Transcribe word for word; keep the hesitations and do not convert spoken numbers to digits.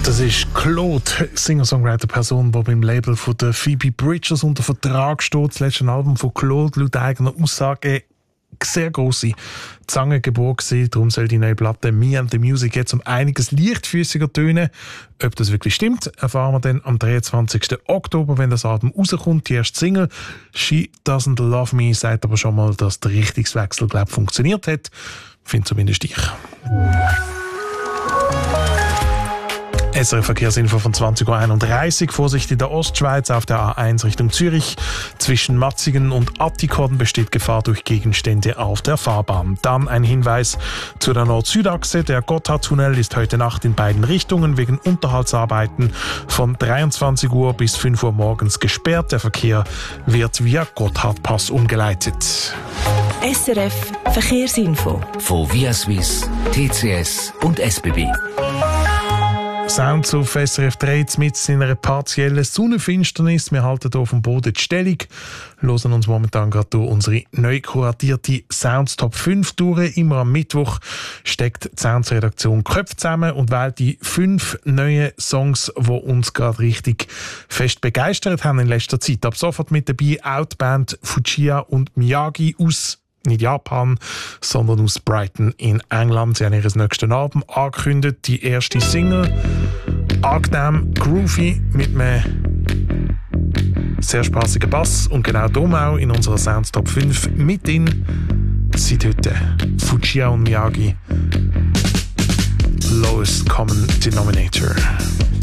Das ist Claude, Singer-Songwriter-Person, die beim Label von der Phoebe Bridgers unter Vertrag steht. Das letzte Album von Claude, laut eigener Aussage, sehr grosse Zangengeburt gewesen. Darum soll die neue Platte «Me and the Music» jetzt um einiges leichtfüßiger tönen. Ob das wirklich stimmt, erfahren wir dann am dreiundzwanzigsten Oktober, wenn das Album rauskommt. Die erste Single «She Doesn't Love Me» sagt aber schon mal, dass der Richtungswechsel, glaube ich, funktioniert hat. Finde zumindest ich. S R F-Verkehrsinfo von zwanzig Uhr einunddreißig. Vorsicht in der Ostschweiz auf der A eins Richtung Zürich. Zwischen Matzigen und Attikon besteht Gefahr durch Gegenstände auf der Fahrbahn. Dann ein Hinweis zu der Nord-Süd-Achse. Der Gotthardtunnel ist heute Nacht in beiden Richtungen wegen Unterhaltsarbeiten von dreiundzwanzig Uhr bis fünf Uhr morgens gesperrt. Der Verkehr wird via Gotthardpass umgeleitet. S R F Verkehrsinfo von Via Suisse, T C S und S B B. Sounds auf S R F drei mit in einer partiellen Sonnenfinsternis. Wir halten hier auf dem Boden die Stellung, hören uns momentan gerade durch unsere neu kuratierte Sounds Top fünf durch. Immer am Mittwoch steckt die Sounds-Redaktion Köpfe zusammen und wählt die fünf neuen Songs, die uns gerade richtig fest begeistert haben in letzter Zeit. Ab sofort mit dabei Outband, Fujiya und Miyagi aus nicht Japan, sondern aus Brighton in England. Sie haben ihr nächstes Album angekündigt. Die erste Single, angenehm, groovy, mit einem sehr spaßigen Bass. Und genau darum auch in unserer Sounds Top fünf mit in seit heute Fujiya und Miyagi, Lowest Common Denominator.